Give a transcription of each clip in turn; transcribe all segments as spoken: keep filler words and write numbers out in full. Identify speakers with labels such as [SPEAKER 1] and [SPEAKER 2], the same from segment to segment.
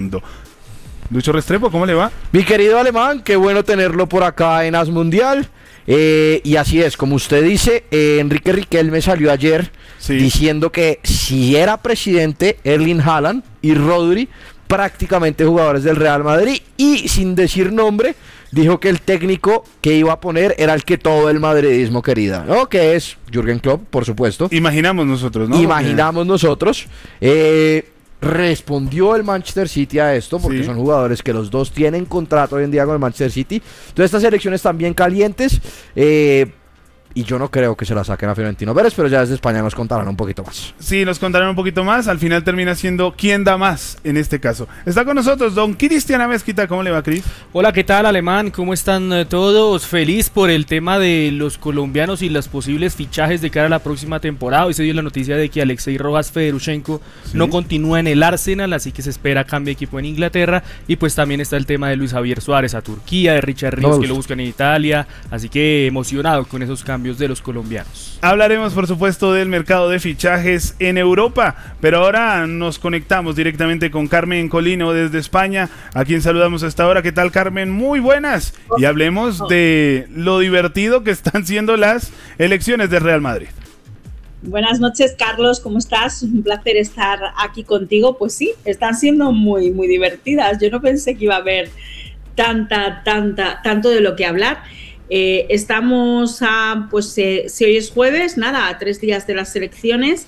[SPEAKER 1] mundo. Lucho Restrepo, ¿cómo le va?
[SPEAKER 2] Mi querido Alemán, qué bueno tenerlo por acá en As Mundial. Eh, y así es, como usted dice, eh, Enrique Riquelme salió ayer sí. diciendo que si era presidente Erling Haaland y Rodri, prácticamente jugadores del Real Madrid, y sin decir nombre, dijo que el técnico que iba a poner era el que todo el madridismo quería, ¿no? Que es Jürgen Klopp, por supuesto.
[SPEAKER 1] Imaginamos nosotros, ¿no?
[SPEAKER 2] Imaginamos Porque... nosotros. Eh... Respondió el Manchester City a esto, porque sí. son jugadores que los dos tienen contrato hoy en día con el Manchester City. Entonces estas elecciones están bien calientes, eh, y yo no creo que se la saquen a Florentino Pérez, pero ya desde España nos contarán un poquito más.
[SPEAKER 1] Sí, nos contarán un poquito más. Al final termina siendo quién da más en este caso. Está con nosotros don Cristian Amezquita. ¿Cómo le va, Cris?
[SPEAKER 3] Hola, ¿qué tal, Alemán? ¿Cómo están todos? Feliz por el tema de los colombianos y los posibles fichajes de cara a la próxima temporada. Hoy se dio la noticia de que Alexei Rojas Fedorchenko ¿Sí? no continúa en el Arsenal, así que se espera cambio de equipo en Inglaterra. Y pues también está el tema de Luis Javier Suárez a Turquía, de Richard Ríos no que lo buscan en Italia. Así que emocionado con esos cambios de los colombianos.
[SPEAKER 1] Hablaremos por supuesto del mercado de fichajes en Europa, pero ahora nos conectamos directamente con Carmen Colino desde España, a quien saludamos hasta ahora. ¿Qué tal, Carmen? Muy buenas, y hablemos de lo divertido que están siendo las elecciones del Real Madrid.
[SPEAKER 4] Buenas noches, Carlos, ¿cómo estás? Un placer estar aquí contigo. Pues sí, están siendo muy, muy divertidas. Yo no pensé que iba a haber tanta, tanta, tanto de lo que hablar. Eh, estamos a, pues eh, si hoy es jueves, nada, a tres días de las elecciones.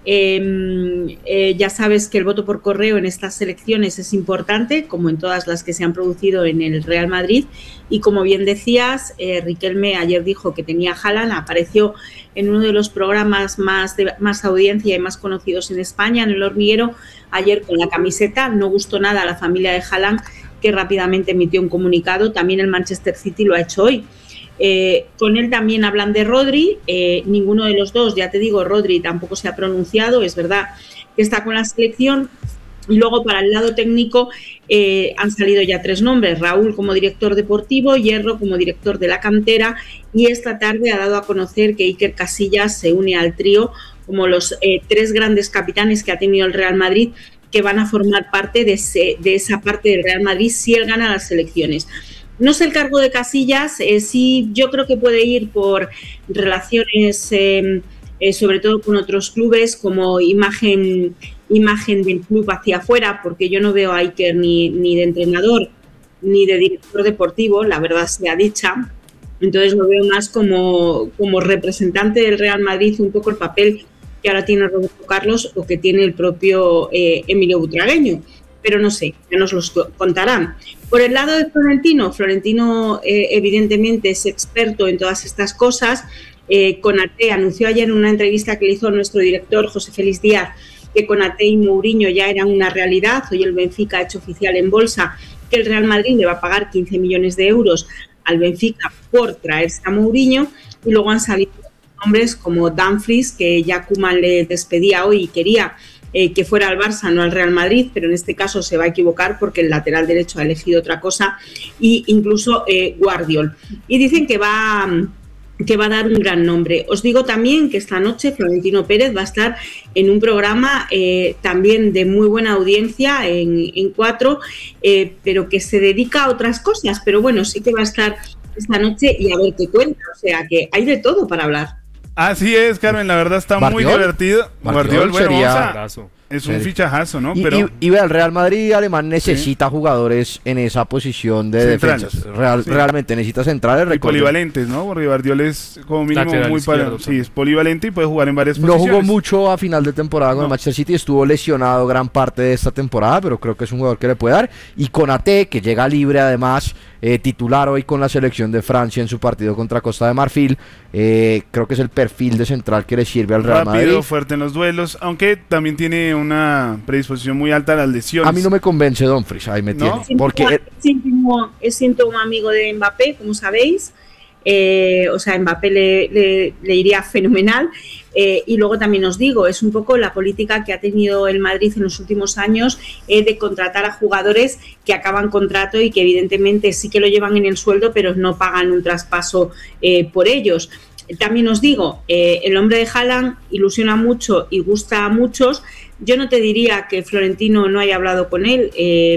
[SPEAKER 4] Eh, eh, ya sabes que el voto por correo en estas elecciones es importante, como en todas las que se han producido en el Real Madrid. Y como bien decías, eh, Riquelme ayer dijo que tenía Haaland, apareció en uno de los programas más, de, más audiencia y más conocidos en España, en El Hormiguero, ayer con la camiseta. No gustó nada a la familia de Haaland, que rápidamente emitió un comunicado. También el Manchester City lo ha hecho hoy. Eh, con él también hablan de Rodri, eh, ninguno de los dos, ya te digo, Rodri tampoco se ha pronunciado, es verdad que está con la selección. Y luego para el lado técnico eh, han salido ya tres nombres: Raúl como director deportivo, Hierro como director de la cantera, y esta tarde ha dado a conocer que Iker Casillas se une al trío como los eh, tres grandes capitanes que ha tenido el Real Madrid, que van a formar parte de, ese, de esa parte del Real Madrid si él gana las elecciones. No sé el cargo de Casillas, eh, sí, yo creo que puede ir por relaciones, eh, eh, sobre todo con otros clubes, como imagen, imagen del club hacia afuera, porque yo no veo a Iker ni, ni de entrenador ni de director deportivo, la verdad sea dicha. Entonces lo veo más como, como representante del Real Madrid, un poco el papel que ahora tiene Roberto Carlos o que tiene el propio eh, Emilio Butragueño. Pero no sé, ya nos los contarán. Por el lado de Florentino, Florentino eh, evidentemente es experto en todas estas cosas. Eh, Konaté anunció ayer en una entrevista que le hizo nuestro director José Félix Díaz que Konaté y Mourinho ya eran una realidad. Hoy el Benfica ha hecho oficial en bolsa que el Real Madrid le va a pagar quince millones de euros al Benfica por traerse a Mourinho, y luego han salido nombres como Dumfries, que ya Koeman le despedía hoy y quería Eh, que fuera al Barça, no al Real Madrid, pero en este caso se va a equivocar porque el lateral derecho ha elegido otra cosa, y incluso eh, Guardiol. Y dicen que va, que va a dar un gran nombre. Os digo también que esta noche Florentino Pérez va a estar en un programa eh, también de muy buena audiencia en, en Cuatro, eh, pero que se dedica a otras cosas. Pero bueno, sí que va a estar esta noche y a ver qué cuenta. O sea que hay de todo para hablar.
[SPEAKER 1] Así es, Carmen, la verdad está
[SPEAKER 2] ¿Bardiol?
[SPEAKER 1] muy divertido.
[SPEAKER 2] Bardiol,
[SPEAKER 1] Bardiol, bueno,
[SPEAKER 2] sería...
[SPEAKER 1] vamos a... Es un fichajazo, ¿no?
[SPEAKER 2] Y,
[SPEAKER 1] Pero...
[SPEAKER 2] y, y vea, el Real Madrid alemán necesita sí. jugadores en esa posición de
[SPEAKER 1] centrales.
[SPEAKER 2] defensas. Real, sí. Realmente necesita centrales.
[SPEAKER 1] Y polivalentes, ¿no? Porque Bardiol es como mínimo lateral muy para... Sí, es polivalente y puede jugar en varias posiciones.
[SPEAKER 2] No jugó mucho a final de temporada con no. el Manchester City, estuvo lesionado gran parte de esta temporada, pero creo que es un jugador que le puede dar. Y Konaté, que llega libre además, eh, titular hoy con la selección de Francia en su partido contra Costa de Marfil, eh, creo que es el perfil de central que le sirve al Real Madrid.
[SPEAKER 1] Rápido, fuerte en los duelos, aunque también tiene una predisposición muy alta a las lesiones.
[SPEAKER 2] A mí no me convence Dumfries, ahí me
[SPEAKER 1] ¿No?
[SPEAKER 2] tiene. Porque
[SPEAKER 4] es íntimo, es íntimo amigo de Mbappé, como sabéis. Eh, o sea, Mbappé le, le, le iría fenomenal. Eh, y luego también os digo, es un poco la política que ha tenido el Madrid en los últimos años, eh, de contratar a jugadores que acaban contrato y que evidentemente sí que lo llevan en el sueldo, pero no pagan un traspaso eh, por ellos. También os digo, eh, el nombre de Haaland ilusiona mucho y gusta a muchos. Yo no te diría que Florentino no haya hablado con él, eh,